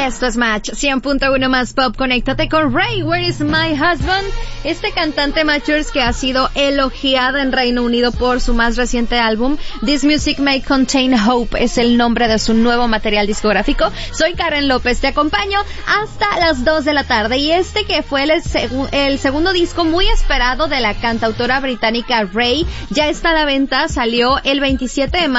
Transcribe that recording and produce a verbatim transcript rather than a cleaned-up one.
esto es Match cien punto uno más Pop. Conéctate con Ray, Where is my husband? Este cantante Matchers que ha sido elogiada en Reino Unido por su más reciente álbum This Music May Contain Hope, es el nombre de su nuevo material discográfico. Soy Karen López, te acompaño hasta las dos de la tarde, y este que fue el, seg- el segundo disco muy esperado de la cantautora británica Ray ya está a la venta, salió el veintisiete de marzo